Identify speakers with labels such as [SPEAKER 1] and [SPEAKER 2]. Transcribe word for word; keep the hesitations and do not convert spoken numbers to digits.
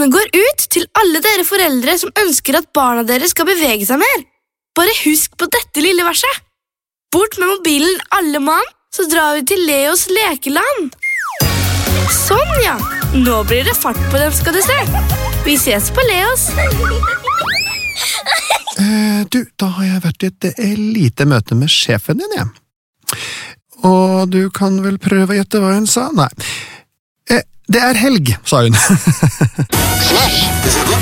[SPEAKER 1] Denne går ut til alle dere foreldre som ønsker at barna deres skal bevege seg mer. Bare husk på dette lille verset. Bort med mobilen alle mann, så drar vi til Leos lekeland. Sånn, ja. Nå blir det fart på dem, skal du se. Vi ses på Leos.
[SPEAKER 2] Eh, du, da har jeg vært i et eh, lite møte med sjefen din, jeg. Og du kan vel prøve å gjette hva hun sa? Nei. Eh, det er helg, sa hun.
[SPEAKER 3] Flash, is it good?